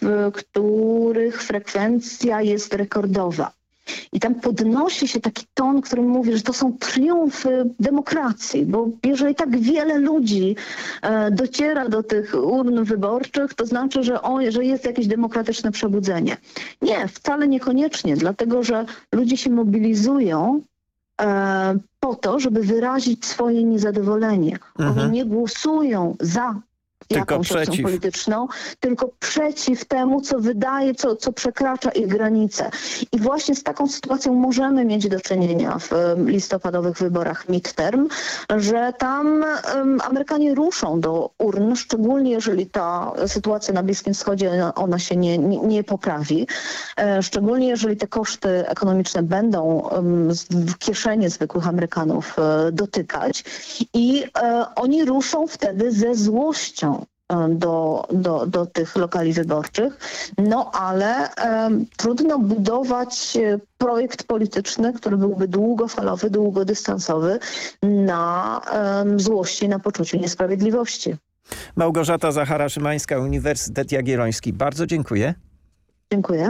których frekwencja jest rekordowa. I tam podnosi się taki ton, który mówi, że to są triumfy demokracji, bo jeżeli tak wiele ludzi dociera do tych urn wyborczych, to znaczy, że jest jakieś demokratyczne przebudzenie. Nie, wcale niekoniecznie, dlatego że ludzie się mobilizują po to, żeby wyrazić swoje niezadowolenie. Oni nie głosują za jakąś opcją polityczną, tylko przeciw temu, co wydaje, co przekracza ich granice. I właśnie z taką sytuacją możemy mieć do czynienia w listopadowych wyborach midterm, że tam Amerykanie ruszą do urn, szczególnie jeżeli ta sytuacja na Bliskim Wschodzie, ona się nie poprawi, szczególnie jeżeli te koszty ekonomiczne będą w kieszeni zwykłych Amerykanów dotykać i oni ruszą wtedy ze złością do tych lokali wyborczych, no ale trudno budować projekt polityczny, który byłby długofalowy, długodystansowy na złości, na poczuciu niesprawiedliwości. Małgorzata Zachara-Szymańska, Uniwersytet Jagielloński. Bardzo dziękuję. Dziękuję.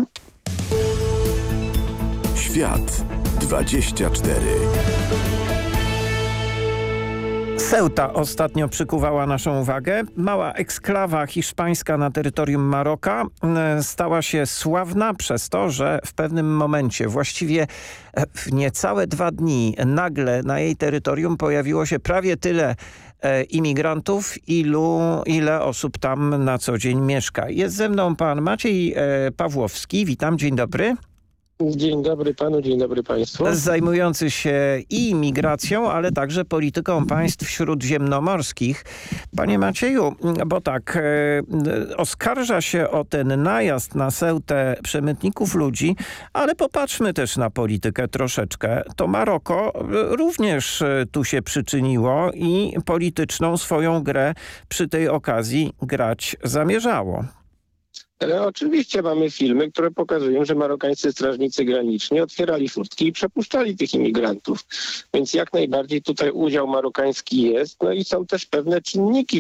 Świat 24. Ceuta ostatnio przykuwała naszą uwagę. Mała eksklawa hiszpańska na terytorium Maroka stała się sławna przez to, że w pewnym momencie, właściwie w niecałe 2 dni, nagle na jej terytorium pojawiło się prawie tyle imigrantów, ile osób tam na co dzień mieszka. Jest ze mną pan Maciej Pawłowski. Witam, dzień dobry. Dzień dobry panu, dzień dobry państwu. Zajmujący się i migracją, ale także polityką państw śródziemnomorskich. Panie Macieju, bo tak, oskarża się o ten najazd na Ceutę przemytników ludzi, ale popatrzmy też na politykę troszeczkę. To Maroko również tu się przyczyniło i polityczną swoją grę przy tej okazji grać zamierzało. Oczywiście mamy filmy, które pokazują, że marokańscy strażnicy graniczni otwierali furtki i przepuszczali tych imigrantów. Więc jak najbardziej tutaj udział marokański jest. No i są też pewne czynniki,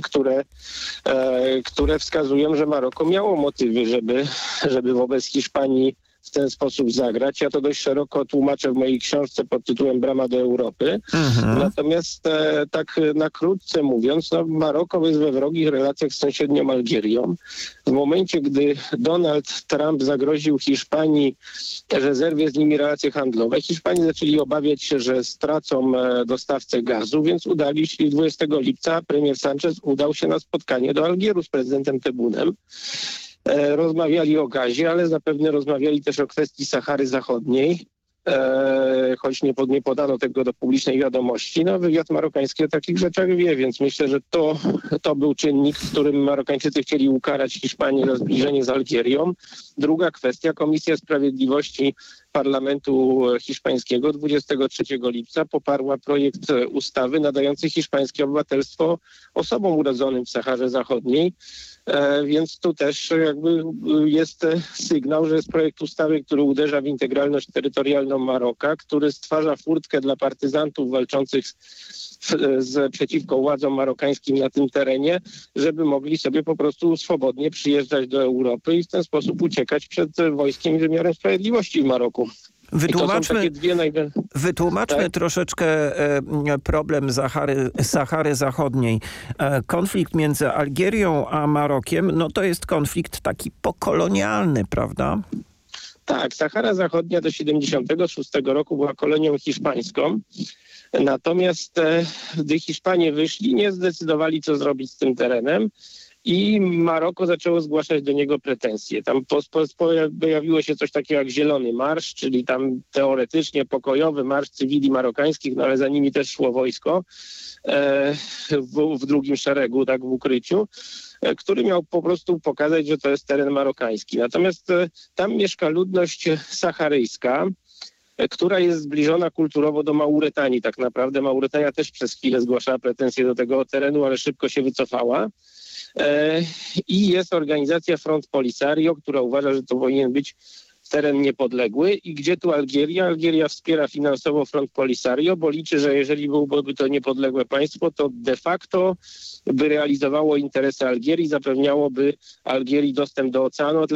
które wskazują, że Maroko miało motywy, żeby wobec Hiszpanii w ten sposób zagrać. Ja to dość szeroko tłumaczę w mojej książce pod tytułem Brama do Europy. Natomiast tak na krótce mówiąc, Maroko jest we wrogich relacjach z sąsiednią Algierią. W momencie, gdy Donald Trump zagroził Hiszpanii, że zerwie z nimi relacje handlowe, Hiszpanie zaczęli obawiać się, że stracą dostawcę gazu, więc udali się 20 lipca premier Sanchez udał się na spotkanie do Algieru z prezydentem Tebbunem. Rozmawiali o gazie, ale zapewne rozmawiali też o kwestii Sahary Zachodniej, choć nie podano tego do publicznej wiadomości. Wywiad marokański o takich rzeczach wie, więc myślę, że to był czynnik, w którym Marokańczycy chcieli ukarać Hiszpanię za zbliżenie z Algierią. Druga kwestia, Komisja Sprawiedliwości Parlamentu Hiszpańskiego 23 lipca poparła projekt ustawy nadający hiszpańskie obywatelstwo osobom urodzonym w Saharze Zachodniej. Więc tu też jakby jest sygnał, że jest projekt ustawy, który uderza w integralność terytorialną Maroka, który stwarza furtkę dla partyzantów walczących przeciwko władzom marokańskim na tym terenie, żeby mogli sobie po prostu swobodnie przyjeżdżać do Europy i w ten sposób uciekać przed wojskiem i wymiarem sprawiedliwości w Maroku. Wytłumaczmy troszeczkę problem Sahary Zachodniej. Konflikt między Algierią a Marokiem, no to jest konflikt taki pokolonialny, prawda? Tak, Sahara Zachodnia do 1976 roku była kolonią hiszpańską. Natomiast gdy Hiszpanie wyszli, nie zdecydowali, co zrobić z tym terenem. I Maroko zaczęło zgłaszać do niego pretensje. Tam pojawiło się coś takiego jak Zielony Marsz, czyli tam teoretycznie pokojowy marsz cywili marokańskich, no ale za nimi też szło wojsko w drugim szeregu, tak w ukryciu, który miał po prostu pokazać, że to jest teren marokański. Natomiast tam mieszka ludność saharyjska, która jest zbliżona kulturowo do Mauretanii. Tak naprawdę Mauretania też przez chwilę zgłaszała pretensje do tego terenu, ale szybko się wycofała. I jest organizacja Front Polisario, która uważa, że to powinien być teren niepodległy. I gdzie tu Algieria? Algieria wspiera finansowo Front Polisario, bo liczy, że jeżeli byłoby to niepodległe państwo, to de facto by realizowało interesy Algierii, zapewniałoby Algierii dostęp do Oceanu Atlantyckiego,